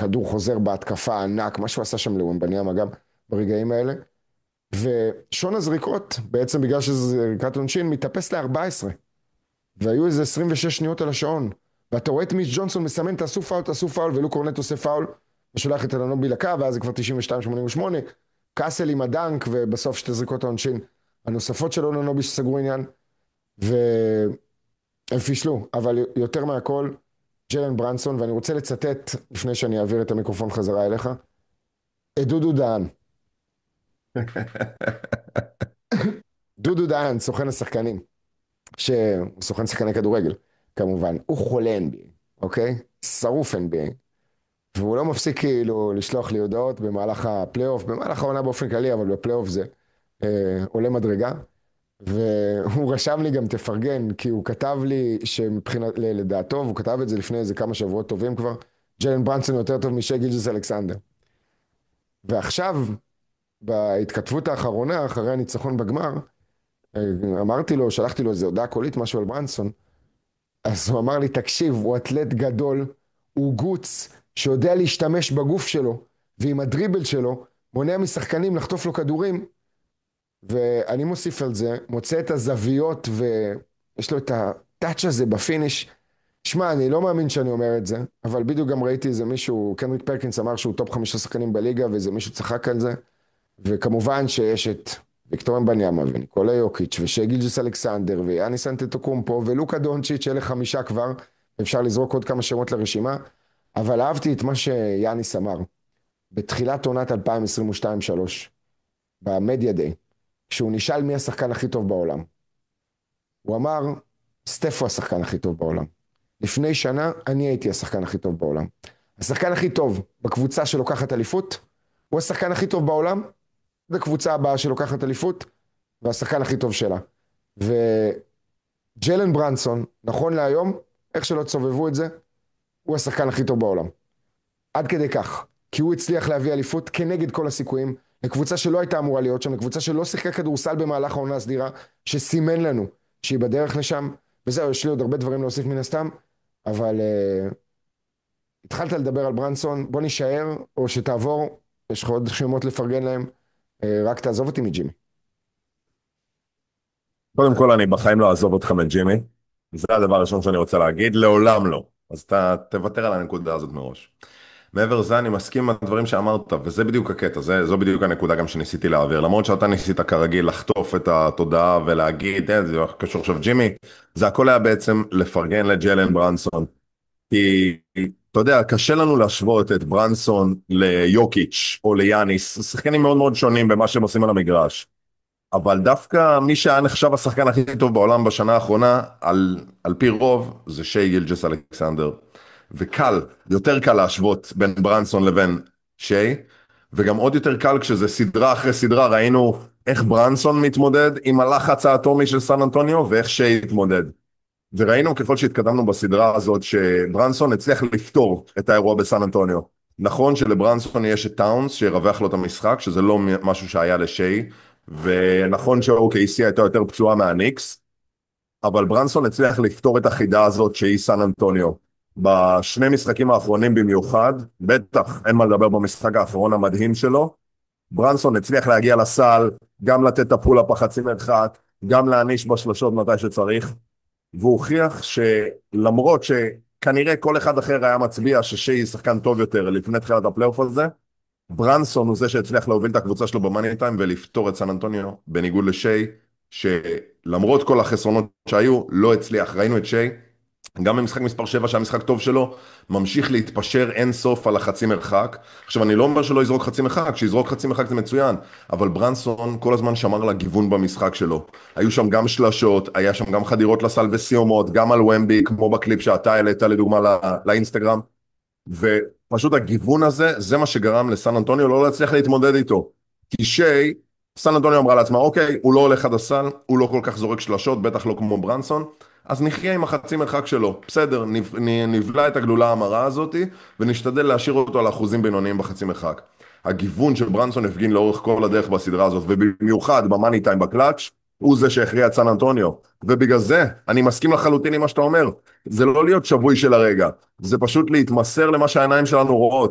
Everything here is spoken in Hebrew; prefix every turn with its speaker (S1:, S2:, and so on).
S1: כדור חוזר בהתקפה ענק, מה שהוא עשה שם לוומבניאמה גם ברגעים האלה. ושון הזריקות, בעצם בגלל שזה זריקת עונשין, מתאפס ל-14. והיו איזה 26 שניות על השעון. ואתה רואה את מיש ג'ונסון מסמן, תעשו פאול, ולוק קורנט עושה פאול, ושולח את אלנובי לקו, ואז זה כבר 92-88. קאסל עם הדנק, ובסוף שתי זריקות העונשין הנוספות של אלנובי שסגרו עניין, והם פישלו. אבל יותר מהכל, ג'לן ברנסון, ואני רוצה לצטט, לפני שאני אעביר את המיקרופון חזרה אליך, את דודו דהן. דודו דהן, סוכן השחקנים, שהוא סוכן שחקני כדורגל, כמובן, הוא חולה NBA, אוקיי? שרוף NBA, והוא לא מפסיק כאילו לשלוח לי הודעות במהלך הפלייאוף, במהלך העונה באופן כללי, אבל בפלייאוף זה עולה מדרגה, והוא רשם לי גם תפרגן, כי הוא כתב לי שמבחינת, לדעתו, והוא כתב את זה לפני איזה כמה שבועות טובים כבר, ג'לן ברנסון יותר טוב משי גילג'ס אלכסנדר. ועכשיו, בהתכתבות האחרונה, אחרי הניצחון בגמר, אמרתי לו, שלחתי לו איזה הודעה קולית, משהו על ברנסון, אז הוא אמר לי, תקשיב, הוא אתלט גדול, הוא גוץ, שיודע להשתמש בגוף שלו, ועם הדריבל שלו, מונע משחקנים לחטוף לו כדורים, ואני מוסיף על זה, מוצא את הזוויות, ויש לו את הטאץ' הזה בפיניש. שמע, אני לא מאמין שאני אומר את זה, אבל בדיוק גם ראיתי איזה מישהו, קנריק פרקינס אמר שהוא טופ 5 שחקנים בליגה, ואיזה מישהו צחק על זה, וכמובן שיש את ויקטור אמבניאמה וניקולה יוקיץ' ושי גילג'ס אלכסנדר ויאניס אנטטוקומפו ולוקה דונצ'יץ', אלה 5 כבר, אפשר לזרוק עוד כמה שמות לרשימה, אבל אהבתי את מה שיאניס אמר, בתחילת עונת 2022-2023, במדיה דיי, כשהוא נשאל מי השחקן הכי טוב בעולם. הוא אמר, סטף הוא השחקן הכי טוב בעולם. לפני שנה אני הייתי השחקן הכי טוב בעולם. השחקן הכי טוב בקבוצה שלוקחת אליפות, הוא השחקן הכי טוב בעולם, בקבוצה הבאה שלוקחת אליפות, והשחקן הכי טוב שלה. וג'לן ברנסון, נכון להיום, איך שלא תסובבו את זה, הוא השחקן הכי טוב בעולם. עד כדי כך. כי הוא הצליח להביא אליפות כנגד כל הסיכויים, לקבוצה שלא הייתה אמורה להיות שם, לקבוצה שלא שיחקה כדורסל במהלך העונה הסדירה, שסימן לנו שהיא בדרך לשם, וזהו, יש לי עוד הרבה דברים להוסיף מן הסתם, אבל התחלת לדבר על ברנסון, בוא נשאר, או שתעבור, יש לך עוד שמות לפרגן להם, רק תעזוב אותי מג'ימי.
S2: קודם כל, אני בחיים לא אעזוב אותך מג'ימי. זה הדבר הראשון שאני רוצה להגיד, לעולם לא. אז אתה תוותר על הנקודה הזאת מראש. מעבר לזה, אני מסכים עם הדברים שאמרת, וזה בדיוק הקטע, זו בדיוק הנקודה גם שניסיתי להעביר. למרות שאתה ניסית כרגיל לחטוף את התודעה ולהגיד, זה קשור עכשיו ג'ימי, זה הכל היה בעצם לפרגן לג'לן ברנסון. כי, אתה יודע, קשה לנו להשוות את ברנסון ליוקיץ' או ליאניס, שחקנים מאוד מאוד שונים במה שהם עושים על המגרש. אבל דווקא מי שהיה נחשב השחקן הכי טוב בעולם בשנה האחרונה, על פי רוב, זה שי גילג'ס אלכסנדר. וקל, יותר קל להשוות בין ברנסון לבין שי, וגם עוד יותר קל כשזה סדרה אחרי סדרה, ראינו איך ברנסון מתמודד עם הלחץ האטומי של סן אנטוניו, ואיך שי התמודד. וראינו ככל שהתקדמנו בסדרה הזאת, שברנסון הצליח לפתור את האירוע בסן אנטוניו. נכון שלברנסון יש את טאונס, שירווח לו את המשחק, שזה לא משהו שהיה לשי, ונכון ש-OKC הייתה יותר פצועה מהניקס, אבל ברנסון הצליח לפתור את החידה הזאת שהיא סן אנטוניו. בשני משחקים האחרונים במיוחד, בטח אין מה לדבר במשחק האחרון המדהים שלו, ברנסון הצליח להגיע לסל, גם לתת את הפול-אפ החצי מרחק, גם להניש בשלשות מתי שצריך, והוא הוכיח שלמרות שכנראה כל אחד אחר היה מצביע ששי שחקן טוב יותר לפני תחילת הפלייאוף הזה, ברנסון הוא זה שהצליח להוביל את הקבוצה שלו במאני טיים ולפתור את סן אנטוניו, בניגוד לשי, שלמרות כל החסרונות שהיו, לא הצליח. ראינו את שי, גם במשחק מספר 7 שהמשחק טוב שלו, ממשיך להתפשר אין סוף על החצי מרחק. עכשיו אני לא אומר שלא יזרוק חצי מרחק, שיזרוק חצי מרחק זה מצוין, אבל ברנסון כל הזמן שמר לגיוון במשחק שלו. היו שם גם שלשות, היה שם גם חדירות לסל וסיומות, גם על ומבי, כמו בקליפ שאתה העלית לדוגמה לאינסטגרם, ופשוט הגיוון הזה, זה מה שגרם לסן אנטוניו לא להצליח להתמודד איתו. כי שי, סן אנטוניו אמרה לעצמה, אוקיי, הוא לא הולך עד הסל, הוא לא כל כך זורק שלשות, בטח לא כמו ברנסון, אז נחיה עם החצי מרחק שלו. בסדר, נבלע את הגלולה המרה הזאת, ונשתדל להשאיר אותו על אחוזים בינוניים בחצי מרחק. הגיוון של ברנסון הפגין לאורך כל הדרך בסדרה הזאת, ובמיוחד במאני טיים בקלאץ', הוא זה שהכריע את סן אנטוניו. ובגלל זה, אני מסכים לחלוטין עם מה שאתה אומר. זה לא להיות שבוי של הרגע, זה פשוט להתמסר למה שהעיניים שלנו רואות.